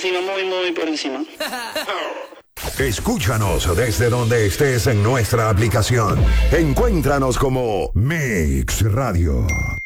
encima, muy por encima. Escúchanos desde donde estés en nuestra aplicación. Encuéntranos como Mix Radio.